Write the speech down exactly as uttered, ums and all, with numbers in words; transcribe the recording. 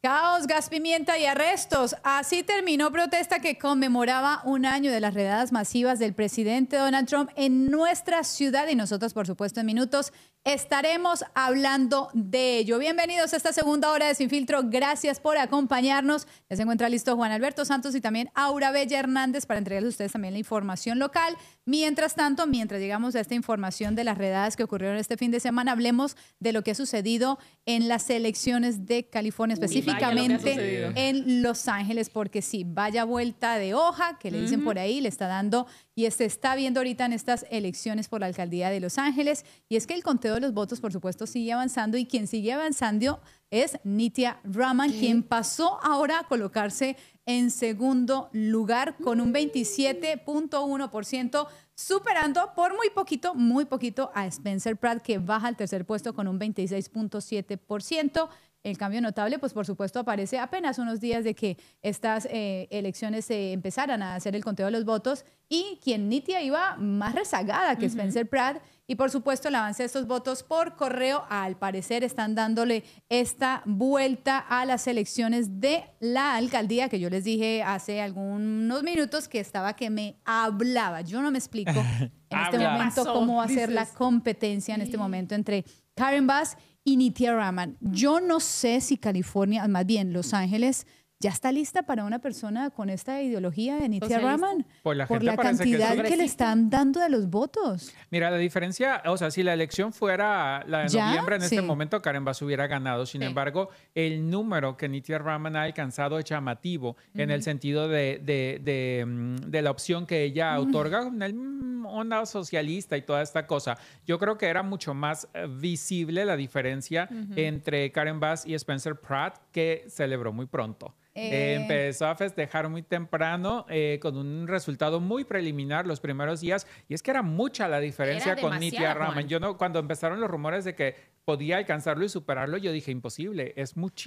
Caos, gas pimienta y arrestos. Así terminó protesta que conmemoraba un año de las redadas masivas del presidente Donald Trump en nuestra ciudad y nosotros, por supuesto, en minutos estaremos hablando de ello. Bienvenidos a esta segunda hora de Sin Filtro. Gracias por acompañarnos. Ya se encuentra listo Juan Alberto Santos y también Aura Bella Hernández para entregarles a ustedes también la información local. Mientras tanto, mientras llegamos a esta información de las redadas que ocurrieron este fin de semana, hablemos de lo que ha sucedido en las elecciones de California, específicamente en Los Ángeles, porque sí, vaya vuelta de hoja que le dicen uh-huh. por ahí, le está dando y se está viendo ahorita en estas elecciones por la alcaldía de Los Ángeles. Y es que el conteo de los votos, por supuesto, sigue avanzando y quien sigue avanzando es Nithya Raman, ¿Qué? quien pasó ahora a colocarse en segundo lugar con un veintisiete punto uno por ciento, superando por muy poquito, muy poquito a Spencer Pratt, que baja al tercer puesto con un veintiséis punto siete por ciento. El cambio notable, pues por supuesto, aparece apenas unos días de que estas eh, elecciones se eh, empezaran a hacer el conteo de los votos y quien Nithya iba más rezagada que uh-huh. Spencer Pratt. Y por supuesto, el avance de estos votos por correo, al parecer, están dándole esta vuelta a las elecciones de la alcaldía, que yo les dije hace algunos minutos que estaba que me hablaba. Yo no me explico en este momento cómo va a ser la competencia en este momento entre Karen Bass y Nithya Raman. Yo no sé si California, más bien Los Ángeles, ya está lista para una persona con esta ideología de Nithya Raman por la, por la cantidad que, que le están dando de los votos. Mira, la diferencia, o sea, si la elección fuera la de ¿Ya? noviembre, en sí. este momento Karen Bass hubiera ganado. Sin sí. embargo, el número que Nithya Raman ha alcanzado es llamativo uh-huh. en el sentido de, de, de, de la opción que ella uh-huh. otorga, una onda socialista y toda esta cosa. Yo creo que era mucho más visible la diferencia uh-huh. entre Karen Bass y Spencer Pratt, que celebró muy pronto. Eh, eh, empezó a festejar muy temprano eh, con un resultado muy preliminar los primeros días y es que era mucha la diferencia con Nithya Raman. Yo no, cuando empezaron los rumores de que podía alcanzarlo y superarlo, yo dije imposible, es muchísimo.